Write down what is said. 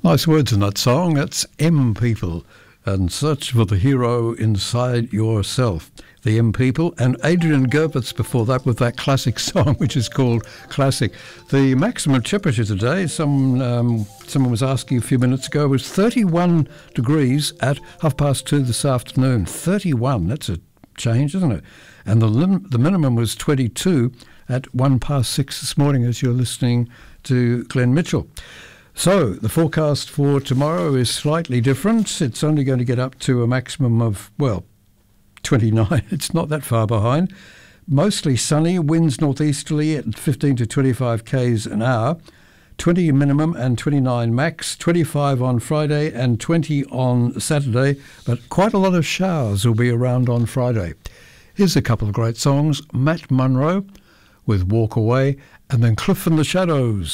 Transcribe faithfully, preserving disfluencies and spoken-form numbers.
Nice words in that song. That's M People and Search for the Hero Inside Yourself. The M People, and Adrian Gervitz before that with that classic song, which is called Classic. The maximum temperature today, some um, someone was asking a few minutes ago, was thirty-one degrees at half past two this afternoon. thirty-one, that's a change, isn't it? And the lim- the minimum was twenty-two at one past six this morning as you're listening to Glenn Mitchell. So the forecast for tomorrow is slightly different. It's only going to get up to a maximum of, well, twenty-nine. It's not that far behind. Mostly sunny, winds northeasterly at fifteen to twenty-five k's an hour. twenty minimum and twenty-nine max. twenty-five on Friday and twenty on Saturday. But quite a lot of showers will be around on Friday. Here's a couple of great songs. Matt Monro with Walk Away, and then Cliff and the Shadows.